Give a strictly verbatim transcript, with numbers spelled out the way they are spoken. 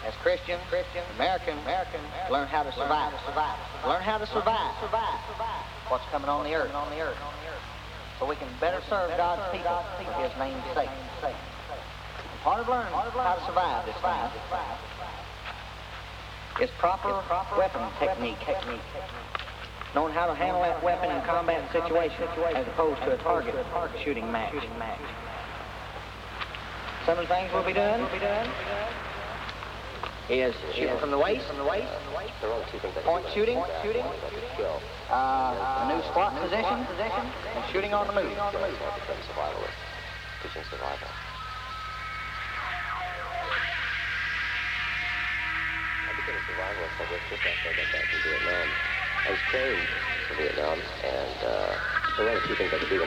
as Christians, Christian, American, American, learn how to survive, survive, learn how to survive, survive. What's coming on the earth, on the earth, so we can better serve God's people for His name's sake. Part of learning how to survive this thing is proper weapon technique, technique. Knowing how to handle that weapon in combat situation as opposed to a target shooting match. Some of the things we'll be doing is shooting from the waist, from the waist, point shooting, shooting, uh, a new squat position, and shooting on the move. Teaching survival. I became a survivalist, I guess, just after I got back from Vietnam. I was trained for Vietnam, and uh, there were only two things I could do.